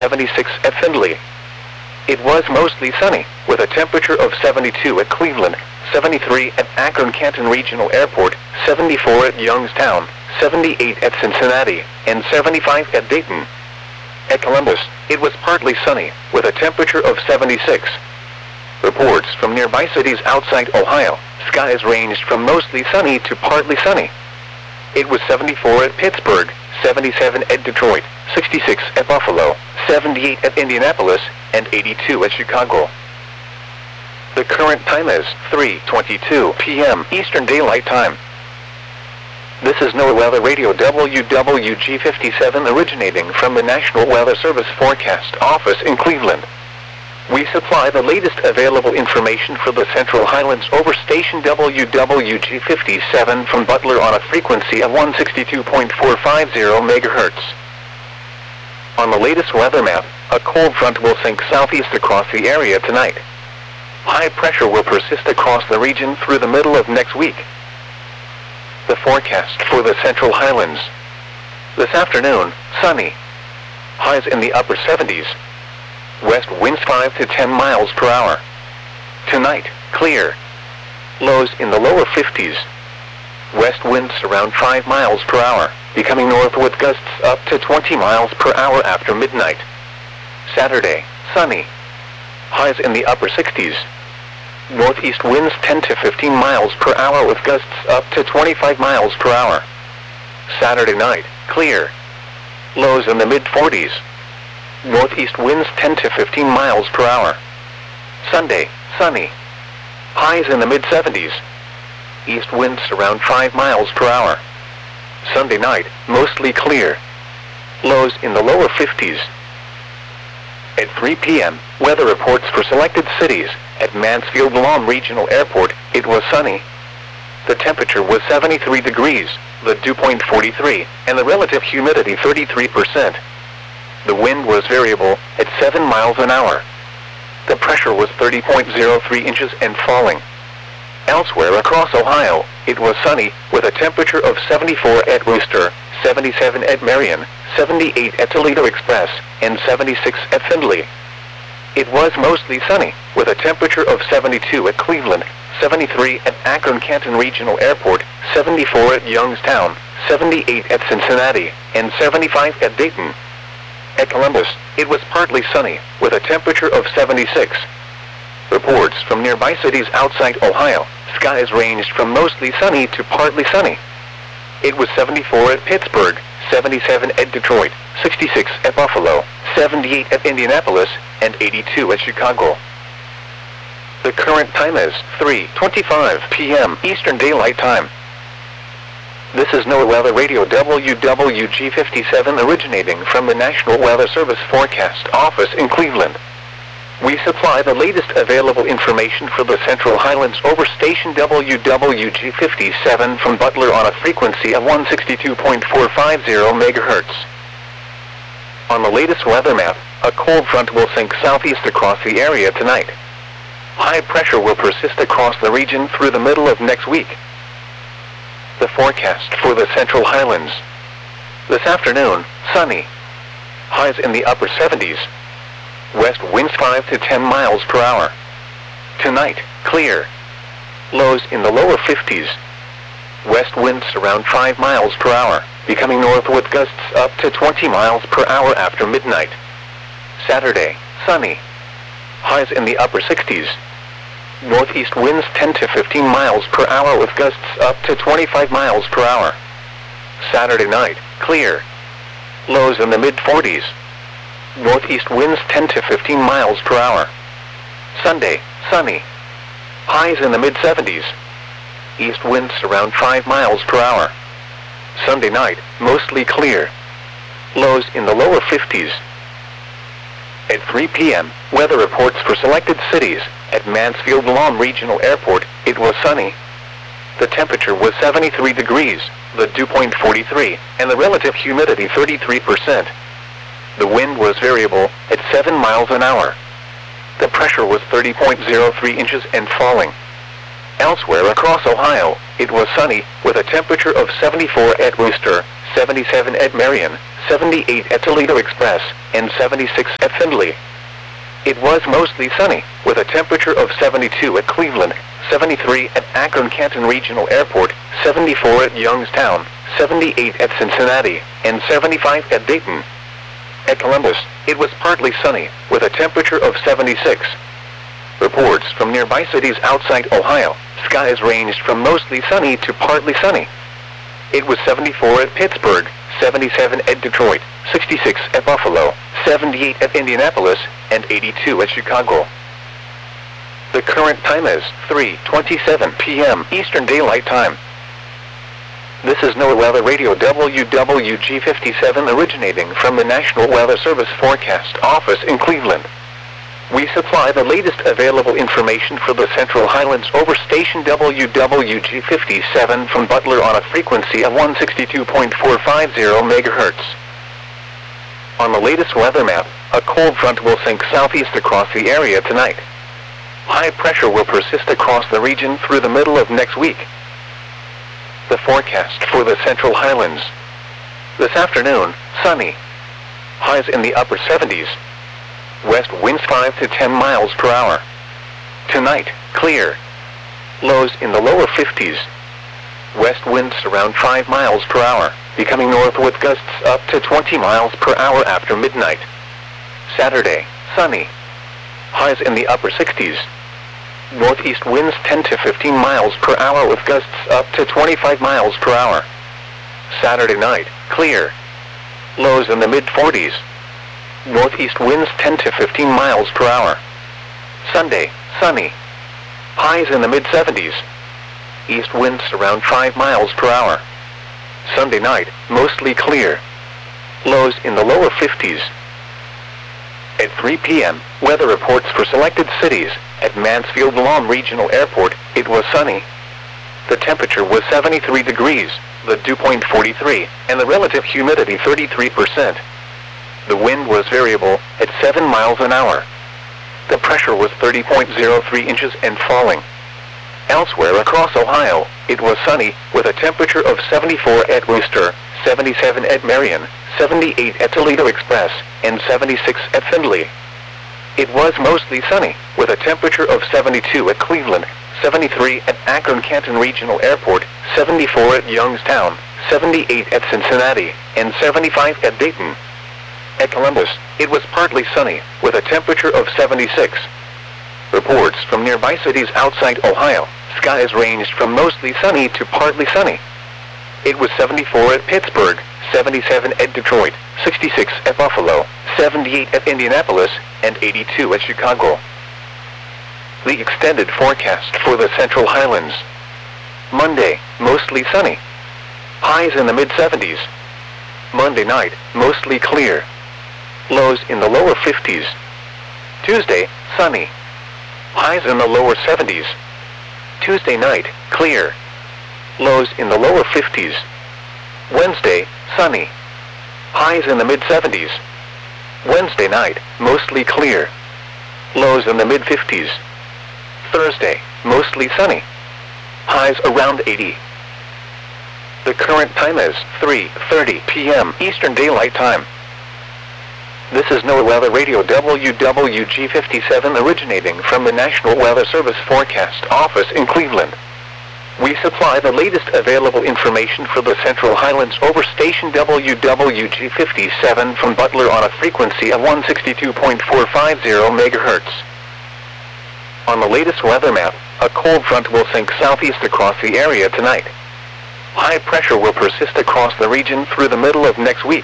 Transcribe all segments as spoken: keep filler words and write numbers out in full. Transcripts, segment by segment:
seventy-six at Findlay. It was mostly sunny, with a temperature of seventy-two at Cleveland, seventy-three at Akron-Canton Regional Airport, seventy-four at Youngstown, seventy-eight at Cincinnati, and seventy-five at Dayton. At Columbus, it was partly sunny, with a temperature of seventy-six. Reports from nearby cities outside Ohio, skies ranged from mostly sunny to partly sunny. It was seventy-four at Pittsburgh, seventy-seven at Detroit, sixty-six at Buffalo, seventy-eight at Indianapolis, and eighty-two at Chicago. The current time is three twenty-two p m Eastern Daylight Time. This is NOAA Weather Radio W W G fifty-seven originating from the National Weather Service Forecast Office in Cleveland. We supply the latest available information for the Central Highlands over station W W G fifty-seven from Butler on a frequency of one sixty-two point four five zero megahertz. On the latest weather map, a cold front will sink southeast across the area tonight. High pressure will persist across the region through the middle of next week. The forecast for the Central Highlands. This afternoon, sunny. Highs in the upper seventies. West winds five to ten miles per hour. Tonight, clear. Lows in the lower fifties. West winds around five miles per hour, becoming north with gusts up to twenty miles per hour after midnight. Saturday, sunny. Highs in the upper sixties. Northeast winds ten to fifteen miles per hour with gusts up to twenty-five miles per hour. Saturday night, clear. Lows in the mid forties. Northeast winds ten to fifteen miles per hour. Sunday, sunny. Highs in the mid seventies. East winds around five miles per hour. Sunday night, mostly clear. Lows in the lower fifties. At three p m, weather reports for selected cities. At Mansfield-Lom Regional Airport, it was sunny. The temperature was seventy-three degrees, the dew point forty-three, and the relative humidity thirty-three percent. The wind was variable, at seven miles an hour. The pressure was thirty point zero three inches and falling. Elsewhere across Ohio, it was sunny, with a temperature of seventy-four at Wooster, seventy-seven at Marion, seventy-eight at Toledo Express, and seventy-six at Findlay. It was mostly sunny, with a temperature of seventy-two at Cleveland, seventy-three at Akron-Canton Regional Airport, seventy-four at Youngstown, seventy-eight at Cincinnati, and seventy-five at Dayton. At Columbus, it was partly sunny, with a temperature of seventy-six. Reports from nearby cities outside Ohio, skies ranged from mostly sunny to partly sunny. It was seventy-four at Pittsburgh, seventy-seven at Detroit, sixty-six at Buffalo, seventy-eight at Indianapolis, and eighty-two at Chicago. The current time is three twenty-five p m Eastern Daylight Time. This is NOAA Weather Radio W W G fifty-seven originating from the National Weather Service Forecast Office in Cleveland. We supply the latest available information for the Central Highlands over station W W G fifty-seven from Butler on a frequency of one sixty-two point four five zero megahertz. On the latest weather map, a cold front will sink southeast across the area tonight. High pressure will persist across the region through the middle of next week. The forecast for the Central Highlands. This afternoon, sunny. Highs in the upper seventies. West winds five to ten miles per hour. Tonight, clear. Lows in the lower fifties. West winds around five miles per hour, becoming north with gusts up to twenty miles per hour after midnight. Saturday, sunny. Highs in the upper sixties. Northeast winds ten to fifteen miles per hour with gusts up to twenty-five miles per hour. Saturday night, clear. Lows in the mid forties. Northeast winds ten to fifteen miles per hour. Sunday, sunny. Highs in the mid seventies. East winds around five miles per hour. Sunday night, mostly clear. Lows in the lower fifties. At three p m, weather reports for selected cities. At Mansfield-Lom Regional Airport, it was sunny. The temperature was seventy-three degrees, the dew point forty-three, and the relative humidity thirty-three percent. The wind was variable, at seven miles an hour. The pressure was thirty point zero three inches and falling. Elsewhere across Ohio, it was sunny, with a temperature of seventy-four at Wooster, seventy-seven at Marion, seventy-eight at Toledo Express, and seventy-six at Findlay. It was mostly sunny, with a temperature of seventy-two at Cleveland, seventy-three at Akron-Canton Regional Airport, seventy-four at Youngstown, seventy-eight at Cincinnati, and seventy-five at Dayton. At Columbus, it was partly sunny, with a temperature of seventy-six. Reports from nearby cities outside Ohio, skies ranged from mostly sunny to partly sunny. It was seventy-four at Pittsburgh, seventy-seven at Detroit, sixty-six at Buffalo, seventy-eight at Indianapolis, and eighty-two at Chicago. The current time is three twenty-seven p m Eastern Daylight Time. This is NOAA Weather Radio W W G fifty-seven originating from the National Weather Service Forecast Office in Cleveland. We supply the latest available information for the Central Highlands over station W W G fifty-seven from Butler on a frequency of one sixty-two point four five zero megahertz. On the latest weather map, a cold front will sink southeast across the area tonight. High pressure will persist across the region through the middle of next week. The forecast for the Central Highlands. This afternoon, sunny. Highs in the upper seventies. West winds five to ten miles per hour. Tonight, clear. Lows in the lower fifties. West winds around five miles per hour, becoming north with gusts up to twenty miles per hour after midnight. Saturday, sunny. Highs in the upper sixties. Northeast winds ten to fifteen miles per hour with gusts up to twenty-five miles per hour. Saturday night, clear. Lows in the mid forties. Northeast winds ten to fifteen miles per hour. Sunday, sunny. Highs in the mid seventies. East winds around five miles per hour. Sunday night, mostly clear. Lows in the lower fifties. At three p m, weather reports for selected cities. At Mansfield Lawn Regional Airport, it was sunny. The temperature was seventy-three degrees, the dew point forty-three, and the relative humidity thirty-three percent. The wind was variable, at seven miles an hour. The pressure was thirty point zero three inches and falling. Elsewhere across Ohio, it was sunny, with a temperature of seventy-four at Wooster, seventy-seven at Marion, seventy-eight at Toledo Express, and seventy-six at Findlay. It was mostly sunny, with a temperature of seventy-two at Cleveland, seventy-three at Akron-Canton Regional Airport, seventy-four at Youngstown, seventy-eight at Cincinnati, and seventy-five at Dayton. At Columbus, it was partly sunny, with a temperature of seventy-six. Reports from nearby cities outside Ohio, skies ranged from mostly sunny to partly sunny. It was seventy-four at Pittsburgh, seventy-seven at Detroit, sixty-six at Buffalo, seventy-eight at Indianapolis, and eighty-two at Chicago. The extended forecast for the Central Highlands. Monday, mostly sunny. Highs in the mid seventies. Monday night, mostly clear. Lows in the lower fifties. Tuesday, sunny. Highs in the lower seventies. Tuesday night, clear. Lows in the lower fifties. Wednesday, sunny. Highs in the mid seventies. Wednesday night, mostly clear. Lows in the mid fifties. Thursday, mostly sunny. Highs around eighty. The current time is three thirty p m Eastern Daylight Time. This is NOAA Weather Radio W W G fifty-seven originating from the National Weather Service Forecast Office in Cleveland. We supply the latest available information for the Central Highlands over station W W G fifty-seven from Butler on a frequency of one sixty-two point four five zero megahertz. On the latest weather map, a cold front will sink southeast across the area tonight. High pressure will persist across the region through the middle of next week.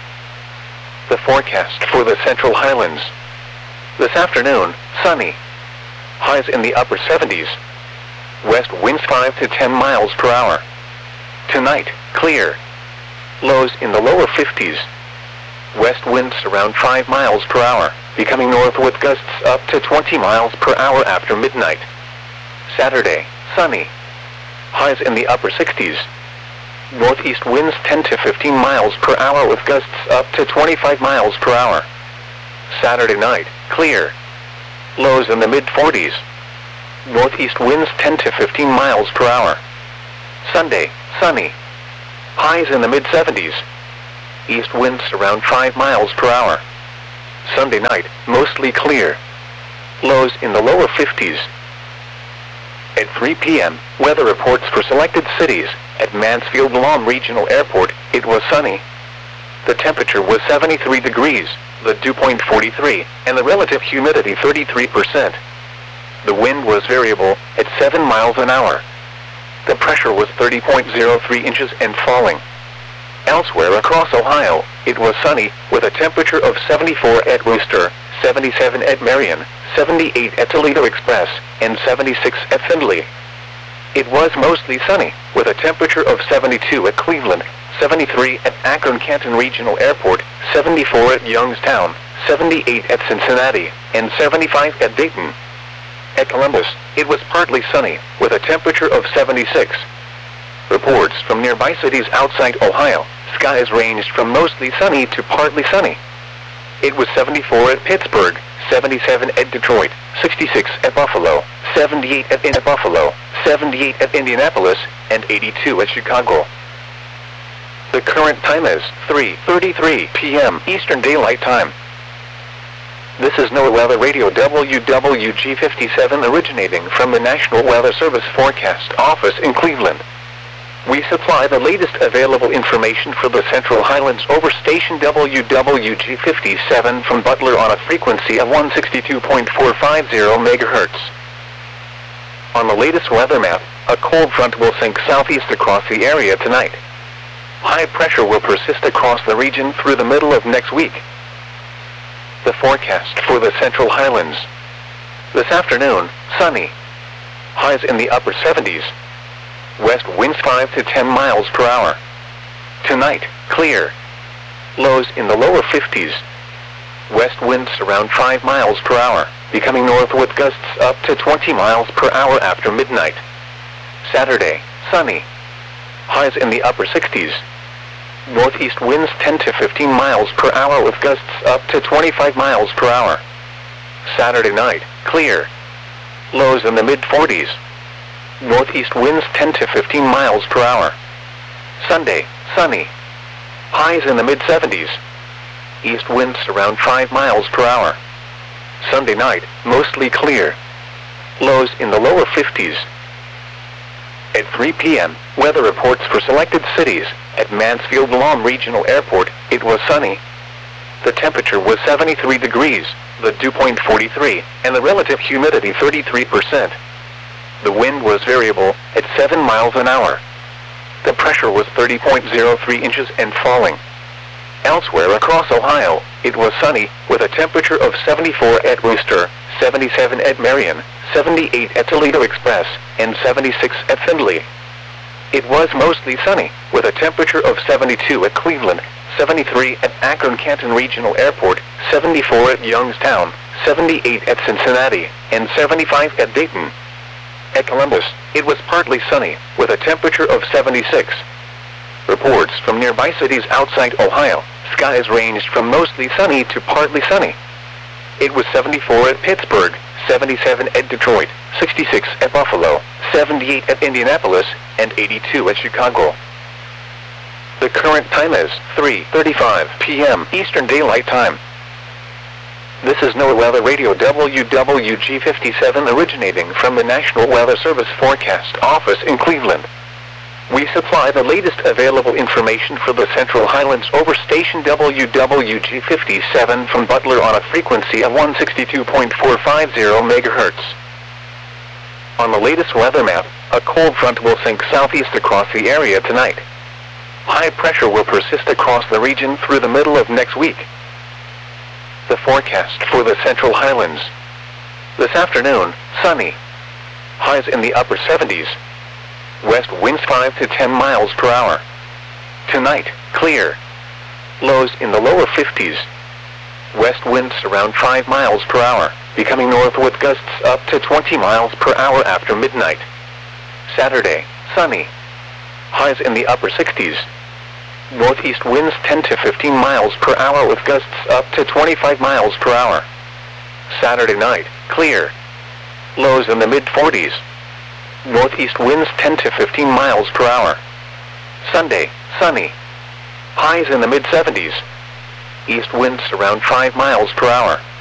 The forecast for the Central Highlands. This afternoon, sunny. Highs in the upper seventies. West winds five to ten miles per hour. Tonight, clear. Lows in the lower fifties. West winds around five miles per hour, becoming north with gusts up to twenty miles per hour after midnight. Saturday, sunny. Highs in the upper sixties. Northeast winds ten to fifteen miles per hour with gusts up to twenty-five miles per hour. Saturday night, clear. Lows in the mid forties. Northeast winds ten to fifteen miles per hour. Sunday, sunny. highs in the mid seventies. East winds around five miles per hour. Sunday night, mostly clear. Lows in the lower fifties. At three p m, weather reports for selected cities. At Mansfield-Lom Regional Airport, it was sunny. The temperature was seventy-three degrees, the dew point forty-three, and the relative humidity thirty-three percent. The wind was variable, at seven miles an hour. The pressure was thirty point zero three inches and falling. Elsewhere across Ohio, it was sunny, with a temperature of seventy-four at Wooster, seventy-seven at Marion, seventy-eight at Toledo Express, and seventy-six at Findlay. It was mostly sunny, with a temperature of seventy-two at Cleveland, seventy-three at Akron-Canton Regional Airport, seventy-four at Youngstown, seventy-eight at Cincinnati, and seventy-five at Dayton. At Columbus, it was partly sunny, with a temperature of seventy-six. Reports from nearby cities outside Ohio, skies ranged from mostly sunny to partly sunny. It was seventy-four at Pittsburgh, seventy-seven at Detroit, sixty-six at Buffalo, seventy-eight at in Buffalo, seventy-eight at Indianapolis, and eighty-two at Chicago. The current time is three thirty-three p m Eastern Daylight Time. This is NOAA Weather Radio W W G fifty-seven originating from the National Weather Service Forecast Office in Cleveland. We supply the latest available information for the Central Highlands over station W W G fifty-seven from Butler on a frequency of one sixty-two point four five zero megahertz. On the latest weather map, a cold front will sink southeast across the area tonight. High pressure will persist across the region through the middle of next week. The forecast for the Central Highlands. This afternoon, sunny. Highs in the upper seventies. West winds five to ten miles per hour. Tonight, clear. Lows in the lower fifties. West winds around five miles per hour, becoming north with gusts up to twenty miles per hour after midnight. Saturday, sunny. Highs in the upper sixties. Northeast winds ten to fifteen miles per hour with gusts up to twenty-five miles per hour. Saturday night, clear. Lows in the mid forties. Northeast winds ten to fifteen miles per hour. Sunday, sunny. Highs in the mid seventies. East winds around five miles per hour. Sunday night, mostly clear. Lows in the lower fifties. At three p m, weather reports for selected cities. At Mansfield-Lom Regional Airport, it was sunny. The temperature was seventy-three degrees, the dew point forty-three, and the relative humidity thirty-three percent. The wind was variable, at seven miles an hour. The pressure was thirty point zero three inches and falling. Elsewhere across Ohio, it was sunny, with a temperature of seventy-four at Wooster, seventy-seven at Marion, seventy-eight at Toledo Express, and seventy-six at Findlay. It was mostly sunny, with a temperature of seventy-two at Cleveland, seventy-three at Akron-Canton Regional Airport, seventy-four at Youngstown, seventy-eight at Cincinnati, and seventy-five at Dayton. At Columbus, it was partly sunny, with a temperature of seventy-six. Reports from nearby cities outside Ohio, skies ranged from mostly sunny to partly sunny. It was seventy-four at Pittsburgh, seventy-seven at Detroit, sixty-six at Buffalo, seventy-eight at Indianapolis, and eighty-two at Chicago. The current time is three thirty-five p m Eastern Daylight Time. This is NOAA Weather Radio W W G fifty-seven originating from the National Weather Service Forecast Office in Cleveland. We supply the latest available information for the Central Highlands over station W W G fifty-seven from Butler on a frequency of one sixty-two point four five zero megahertz. On the latest weather map, a cold front will sink southeast across the area tonight. High pressure will persist across the region through the middle of next week. The forecast for the Central Highlands. This afternoon, sunny. Highs in the upper seventies. West winds five to ten miles per hour. Tonight, clear. Lows in the lower fifties. West winds around five miles per hour, becoming north with gusts up to twenty miles per hour after midnight. Saturday, sunny. Highs in the upper sixties. Northeast winds ten to fifteen miles per hour with gusts up to twenty-five miles per hour. Saturday night, clear. Lows in the mid forties. Northeast winds ten to fifteen miles per hour. Sunday, sunny. Highs in the mid seventies. East winds around five miles per hour.